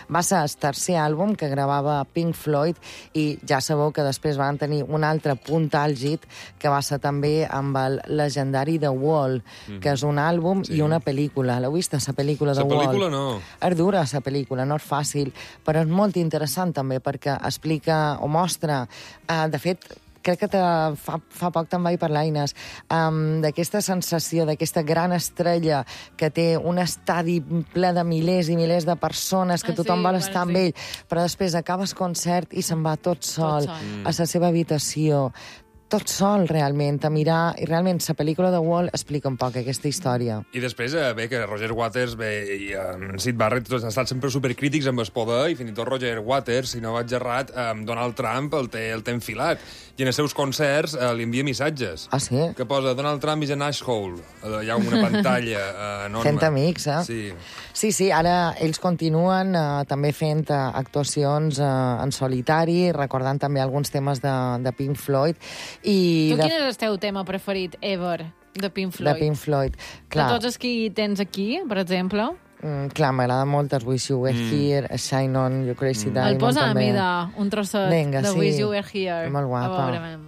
Va ser el tercer àlbum que gravava Pink Floyd i ja sabeu que després van tenir un altre punt àlgid que va ser també amb el legendari The Wall, que és un àlbum i una pel·lícula. L'heu vist, la pel·lícula The Wall? La pel·lícula no. És dura, la pel·lícula, no és fàcil, però és molt interessant també perquè explica o mostra, de fet, crec que fa poc te'n vaig parlar, Inés, d'aquesta sensació, d'aquesta gran estrella que té un estadi ple de milers i milers de persones, que tothom vol estar amb ell, però després acaba el concert i se'n va tot sol a la seva habitació, tot sol, realment, a mirar... I realment, la pel·lícula de Wall explica un poc aquesta història. I després, bé, que Roger Waters i Sid Barrett tots han estat sempre supercrítics amb el poder, i fins i tot Roger Waters, si no vaig errat, Donald Trump el té enfilat. I en els seus concerts li envia missatges. Ah, sí? Que posa Donald Trump is an asshole. Hi ha una pantalla enorme. Fent amics, eh? Sí. Sí, ara ells continuen també fent actuacions en solitari, recordant també alguns temes de Pink Floyd. Tu quin és el teu tema preferit ever de Pink Floyd? De Pink Floyd, clar. De tots els que tens aquí, per exemple? Clar, m'agrada molt el Wish You Were Here, Shine On, You Crazy Diamond. El posa a mi un trosset de Wish You Were Here. Molt guapa. A veure,